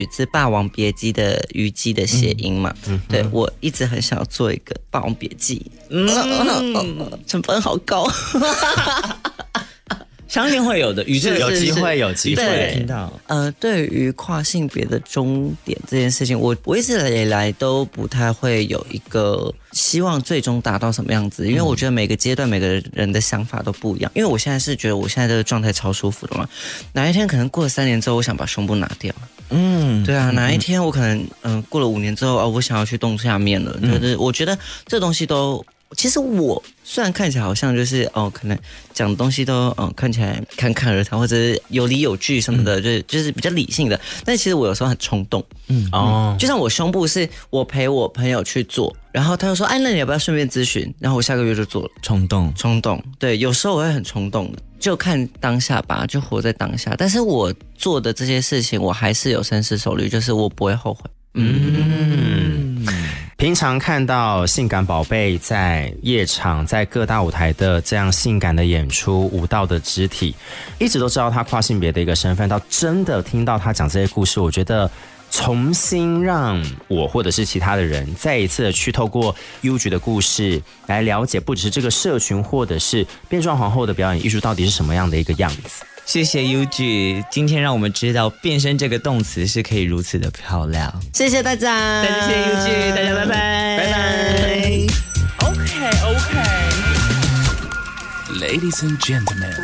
取自《霸王别姬》的虞姬的谐音嘛。对，我一直很想要做一个《霸王别姬》，成本好高。 相信会有的，宇宙有机会，有机会听到。 对于跨性别的终点这件事情，我一直以来都不太会有一个希望最终达到什么样子，因为我觉得每个阶段每个人的想法都不一样。因为我现在是觉得我现在这个状态超舒服的嘛，哪一天可能过了3年之后，我想把胸部拿掉。对啊，哪一天我可能过了5年之后我想要去动下面了，就是我觉得这东西都。其实我虽然看起来好像就是可能讲的东西都看起来侃侃而谈，或者是有理有据什么的，就是比较理性的，但其实我有时候很冲动。就像我胸部是我陪我朋友去做，然后他就说那你要不要顺便咨询，然后我下个月就做了。冲动，对，有时候我会很冲动的，就看当下吧，就活在当下。但是我做的这些事情我还是有深思熟虑，就是我不会后悔。 平常看到性感宝贝在夜场在各大舞台的这样性感的演出，舞蹈的肢体，一直都知道他跨性别的一个身份，到真的听到他讲这些故事，我觉得重新让我或者是其他的人再一次的去透过 Yuji 的故事来了解，不只是这个社群或者是变装皇后的表演艺术到底是什么样的一个样子。 谢谢 Yuji， 今天让我们知道变身这个动词是可以如此的漂亮。 谢谢大家， 再次谢谢 Yuji， 大家拜拜，拜拜。 Okay. Ladies and gentlemen,